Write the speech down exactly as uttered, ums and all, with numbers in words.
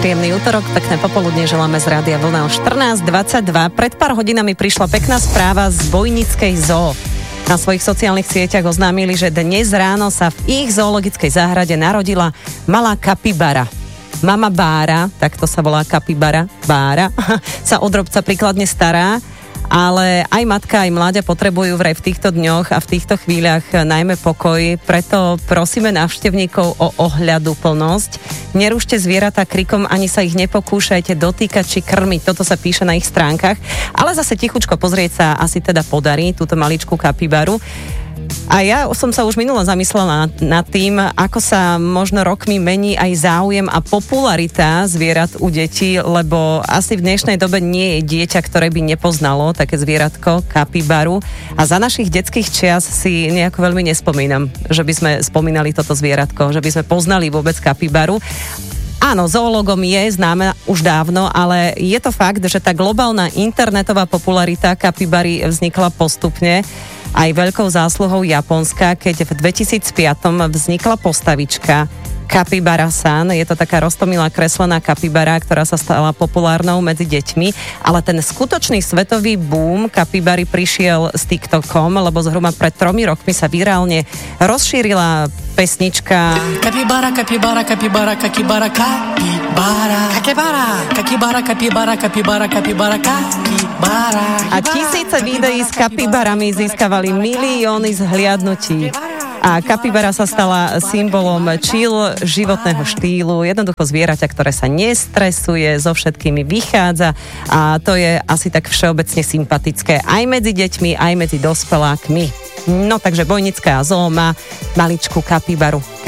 Príjemný útorok, pekné popoludne želáme z Rádia Vlna o štrnásť dvadsaťdva. Pred pár hodinami prišla pekná správa z Bojnickej zoo. Na svojich sociálnych sieťach oznámili, že dnes ráno sa v ich zoologickej záhrade narodila malá kapibara. Mama Bára, takto sa volá kapibara, Bára, sa od drobca príkladne stará, ale aj matka, aj mláďa potrebujú vraj v týchto dňoch a v týchto chvíľach najmä pokoj, preto prosíme návštevníkov o ohľaduplnosť. Nerušte zvieratá krikom, ani sa ich nepokúšajte dotýkať či krmiť, toto sa píše na ich stránkach, ale zase tichučko pozrieť sa asi teda podarí, túto maličkú kapibaru. A ja som sa už minule zamyslela nad tým, ako sa možno rokmi mení aj záujem a popularita zvierat u detí, lebo asi v dnešnej dobe nie je dieťa, ktoré by nepoznalo také zvieratko, kapibaru. A za našich detských čias si nejako veľmi nespomínam, že by sme spomínali toto zvieratko, že by sme poznali vôbec kapibaru. Áno, zoológom je známe už dávno, ale je to fakt, že tá globálna internetová popularita kapibary vznikla postupne aj veľkou zásluhou Japonska, keď v dvetisícpäť vznikla postavička Kapibara-san. Je to taká roztomilá kreslená kapibara, ktorá sa stala populárnou medzi deťmi, ale ten skutočný svetový boom kapibary prišiel s TikTokom, lebo zhruba pred tromi rokmi sa virálne rozšírila pesnička Kapibara, kapibara, kapibara, kapibara, kapibara, kapibara, kapibara, kapibara, kapibara, kapibara, kapibara. A tisíce videí s kapibarami získavali milióny zhliadnutí. A kapibara sa stala symbolom chill životného štýlu, jednoducho zvieraťa, ktoré sa nestresuje, so všetkými vychádza a to je asi tak všeobecne sympatické aj medzi deťmi, aj medzi dospelákmi. No takže Bojnická zoo má maličkú kapibaru.